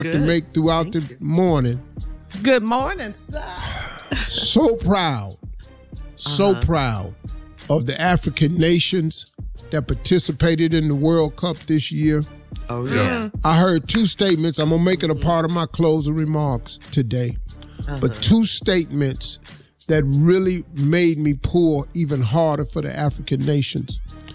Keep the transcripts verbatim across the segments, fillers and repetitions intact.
Good. to make throughout Thank the you. morning. Good morning, sir. So proud, so Uh-huh. proud of the African nations that participated in the World Cup this year. Oh, yeah. I heard two statements. I'm going to make it a part of my closing remarks today. Uh-huh. But two statements that really made me pull even harder for the African nations.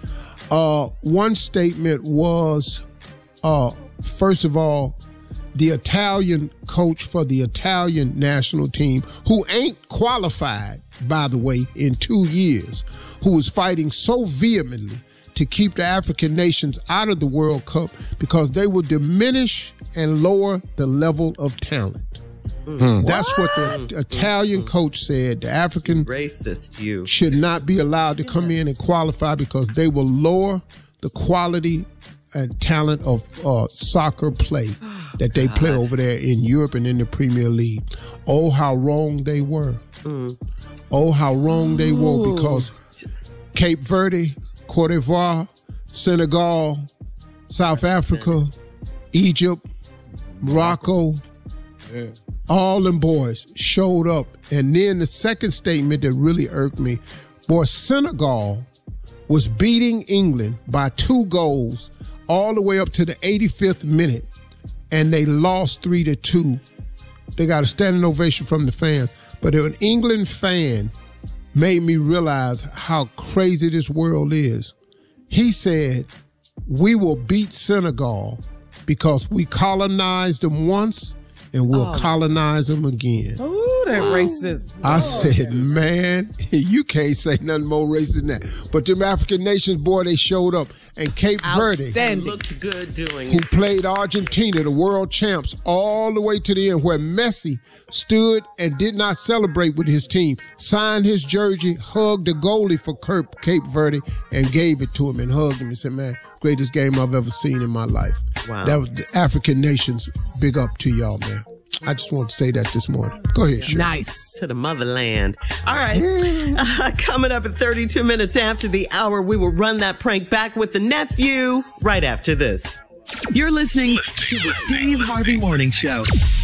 Uh, one statement was, uh, first of all, the Italian coach for the Italian national team, who ain't qualified, by the way, in two years, who was fighting so vehemently to keep the African nations out of the World Cup because they will diminish and lower the level of talent. Mm. That's what, what the Italian mm. coach said. The African racist you should not be allowed to yes. come in and qualify because they will lower the quality and talent of uh, soccer play that they God. play over there in Europe and in the Premier League. Oh, how wrong they were. Mm. Oh, how wrong they were, because Cape Verde, Cote d'Ivoire, Senegal, South Africa, Egypt, Morocco, yeah. all them boys showed up. And then the second statement that really irked me, boy, Senegal was beating England by two goals all the way up to the eighty-fifth minute, and they lost three to two. They got a standing ovation from the fans. But an England fan made me realize how crazy this world is. He said, we will beat Senegal because we colonized them once and we'll oh. colonize them again. Ooh, that racist. I oh, said, man, you can't say nothing more racist than that. But them African nations, boy, they showed up. And Cape Verde, looked good doing who it. played Argentina, the world champs, all the way to the end, where Messi stood and did not celebrate with his team, signed his jersey, hugged the goalie for Cape Verde, and gave it to him and hugged him and said, man, greatest game I've ever seen in my life. Wow. That was the African nations. Big up to y'all, man. I just want to say that this morning. Go ahead, Shirley. Nice. To the motherland. All right. Uh, coming up at thirty-two minutes after the hour, we will run that prank back with the nephew right after this. You're listening to the Steve Harvey Morning Show.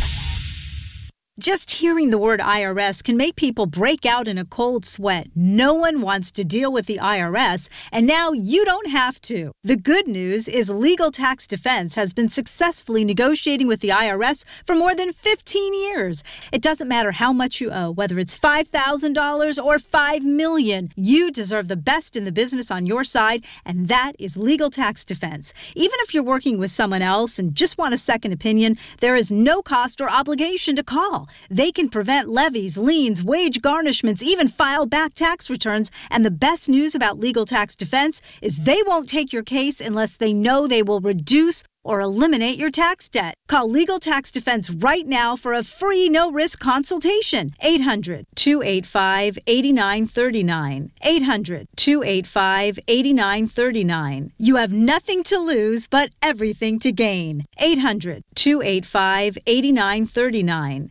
Just hearing the word I R S can make people break out in a cold sweat. No one wants to deal with the I R S, and now you don't have to. The good news is Legal Tax Defense has been successfully negotiating with the I R S for more than fifteen years. It doesn't matter how much you owe, whether it's five thousand dollars or five million dollars. You deserve the best in the business on your side, and that is Legal Tax Defense. Even if you're working with someone else and just want a second opinion, there is no cost or obligation to call. They can prevent levies, liens, wage garnishments, even file back tax returns. And the best news about Legal Tax Defense is they won't take your case unless they know they will reduce or eliminate your tax debt. Call Legal Tax Defense right now for a free no-risk consultation. eight hundred, two eight five, eight nine three nine. eight hundred, two eight five, eight nine three nine. You have nothing to lose but everything to gain. eight hundred, two eight five, eight nine three nine.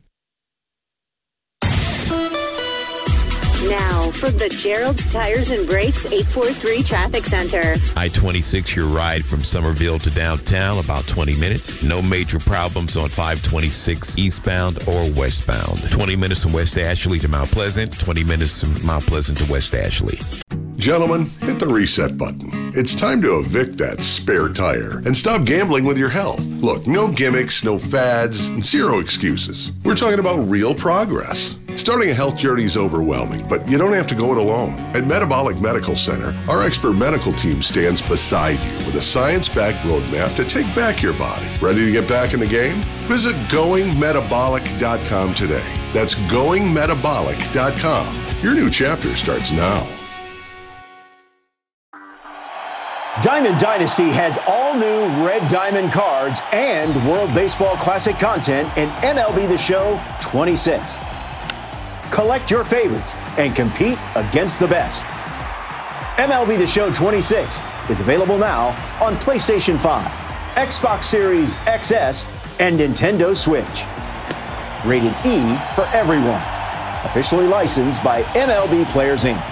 Now, from the Gerald's Tires and Brakes eight four three Traffic Center. I twenty-six, your ride from Somerville to downtown, about twenty minutes. No major problems on five twenty-six eastbound or westbound. twenty minutes from West Ashley to Mount Pleasant. twenty minutes from Mount Pleasant to West Ashley. Gentlemen, hit the reset button. It's time to evict that spare tire and stop gambling with your health. Look, no gimmicks, no fads, and zero excuses. We're talking about real progress. Starting a health journey is overwhelming, but you don't have to go it alone. At Metabolic Medical Center, our expert medical team stands beside you with a science-backed roadmap to take back your body. Ready to get back in the game? Visit going metabolic dot com today. That's going metabolic dot com. Your new chapter starts now. Diamond Dynasty has all new Red Diamond cards and World Baseball Classic content in M L B The Show twenty-six. Collect your favorites and compete against the best. M L B The Show twenty-six is available now on PlayStation five, Xbox Series X S, and Nintendo Switch. Rated E for everyone. Officially licensed by M L B Players Incorporated.